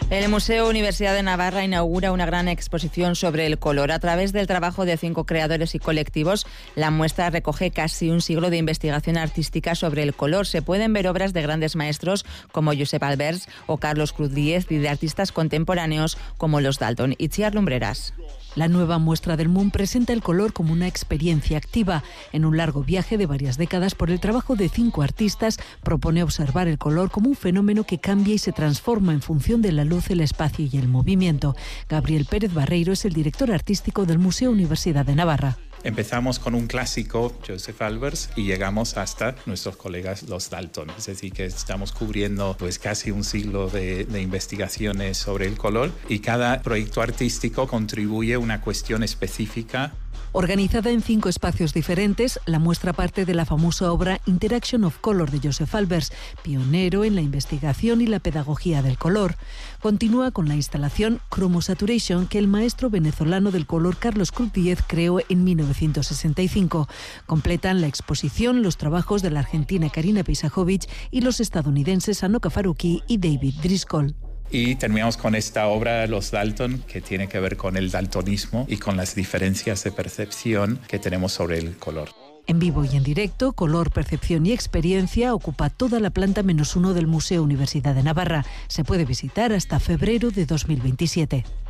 El Museo Universidad de Navarra inaugura una gran exposición sobre el color. A través del trabajo de 5 creadores y colectivos, la muestra recoge casi un siglo de investigación artística sobre el color. Se pueden ver obras de grandes maestros como Josep Albers o Carlos Cruz Díez y de artistas contemporáneos como los Dalton. Itziar Lumbreras. La nueva muestra del MUN presenta el color como una experiencia activa. En un largo viaje de varias décadas por el trabajo de 5 artistas, propone observar el color como un fenómeno que cambia y se transforma en función de la luz, el espacio y el movimiento. Gabriel Pérez Barreiro es el director artístico del Museo Universidad de Navarra. Empezamos con un clásico, Josep Albers, y llegamos hasta nuestros colegas los Dalton. Es decir, que estamos cubriendo pues casi un siglo de investigaciones sobre el color y cada proyecto artístico contribuye a una cuestión específica. Organizada en 5 espacios diferentes, la muestra parte de la famosa obra Interaction of Color de Josep Albers, pionero en la investigación y la pedagogía del color. Continúa con la instalación Chromosaturation que el maestro venezolano del color Carlos Cruz Díez creó en 1965. Completan la exposición los trabajos de la argentina Karina Peisajovic y los estadounidenses Anoka Faruqui y David Driscoll. Y terminamos con esta obra, Los Dalton, que tiene que ver con el daltonismo y con las diferencias de percepción que tenemos sobre el color. En vivo y en directo, Color, Percepción y Experiencia ocupa toda la planta -1 del Museo Universidad de Navarra. Se puede visitar hasta febrero de 2027.